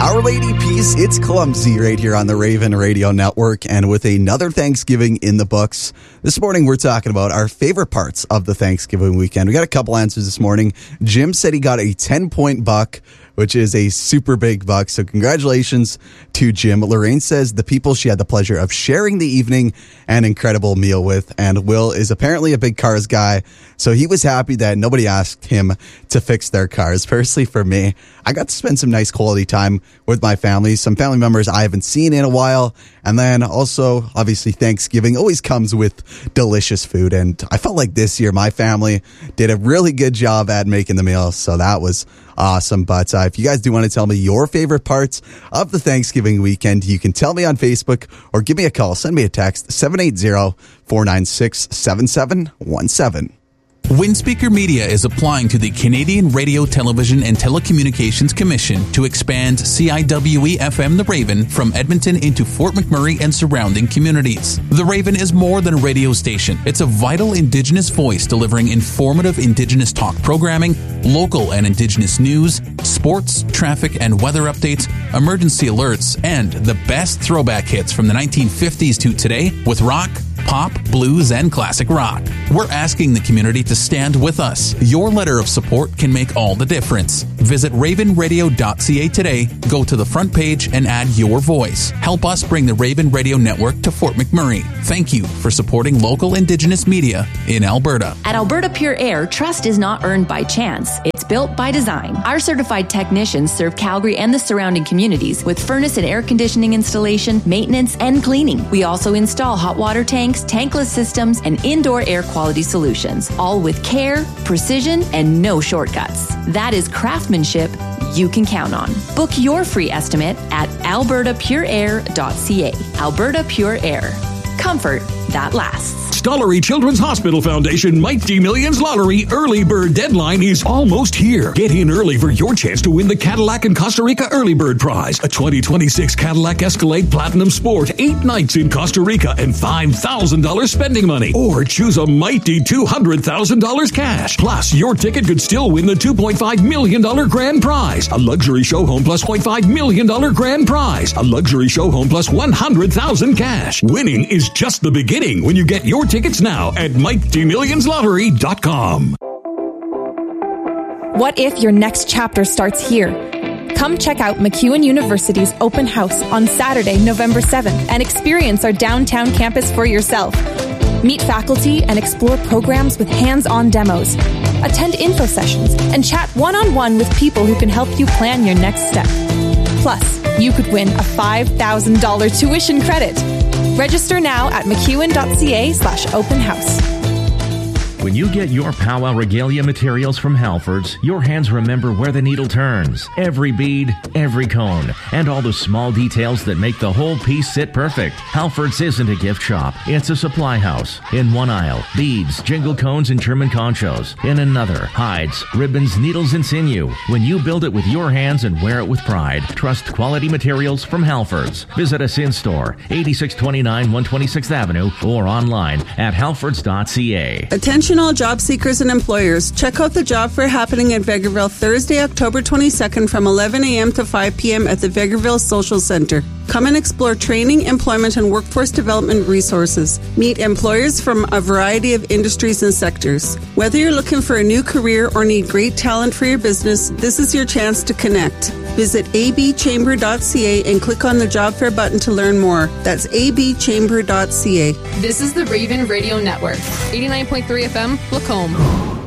Our Lady Peace, it's Clumsy right here on the Raven Radio Network, and with another Thanksgiving in the books. This morning we're talking about our favorite parts of the Thanksgiving weekend. We got a couple answers this morning. Jim said he got a 10-point buck, which is a super big buck, so congratulations to Jim. Lorraine says the people she had the pleasure of sharing the evening an incredible meal with, and Will is apparently a big cars guy, so he was happy that nobody asked him to fix their cars. Personally, for me, I got to spend some nice quality time with my family, some family members I haven't seen in a while, and then also, obviously, Thanksgiving always comes with delicious food, and I felt like this year my family did a really good job at making the meal, so that was awesome. But if you guys do want to tell me your favorite parts of the Thanksgiving weekend, you can tell me on Facebook or give me a call. Send me a text, 780-496-7717. Windspeaker Media is applying to the Canadian Radio, Television and Telecommunications Commission to expand CIWE-FM The Raven from Edmonton into Fort McMurray and surrounding communities. The Raven is more than a radio station. It's a vital Indigenous voice delivering informative Indigenous talk programming, local and Indigenous news, sports, traffic and weather updates, emergency alerts, and the best throwback hits from the 1950s to today with rock, pop, blues, and classic rock. We're asking the community to stand with us. Your letter of support can make all the difference. Visit ravenradio.ca today, go to the front page, and add your voice. Help us bring the Raven Radio Network to Fort McMurray. Thank you for supporting local Indigenous media in Alberta. At Alberta Pure Air, trust is not earned by chance. It's built by design. Our certified technicians serve Calgary and the surrounding communities with furnace and air conditioning installation, maintenance, and cleaning. We also install hot water tanks, tankless systems, and indoor air quality solutions, all with care, precision, and no shortcuts. That is craftsmanship you can count on. Book your free estimate at albertapureair.ca. Alberta Pure Air. Comfort that lasts. Stollery Children's Hospital Foundation Mighty Millions Lottery early bird deadline is almost here. Get in early for your chance to win the Cadillac and Costa Rica early bird prize, a 2026 Cadillac Escalade Platinum Sport, 8 nights in Costa Rica, and $5,000 spending money. Or choose a mighty $200,000 cash. Plus, your ticket could still win the $2.5 million grand prize, a luxury show home plus $0.5 million grand prize, a luxury show home plus $100,000 cash. Winning is just the beginning when you get your tickets now at MightyMillionsLottery.com. What if your next chapter starts here? Come check out MacEwan University's open house on Saturday, November 7th, and experience our downtown campus for yourself. Meet faculty and explore programs with hands-on demos. Attend info sessions and chat one-on-one with people who can help you plan your next step. Plus, you could win a $5,000 tuition credit. Register now at mcewan.ca/open house. When you get your powwow regalia materials from Halfords, your hands remember where the needle turns. Every bead, every cone, and all the small details that make the whole piece sit perfect. Halfords isn't a gift shop. It's a supply house. In one aisle, beads, jingle cones, and German conchos. In another, hides, ribbons, needles, and sinew. When you build it with your hands and wear it with pride, trust quality materials from Halfords. Visit us in-store, 8629 126th Avenue, or online at halfords.ca. Attention all job seekers and employers. Check out the job fair happening in Vegreville Thursday, October 22nd from 11 a.m. to 5 p.m. at the Vegreville Social Center. Come and explore training, employment, and workforce development resources. Meet employers from a variety of industries and sectors. Whether you're looking for a new career or need great talent for your business, this is your chance to connect. Visit abchamber.ca and click on the job fair button to learn more. That's abchamber.ca. This is the Raven Radio Network, 89.3 FM, Lacombe.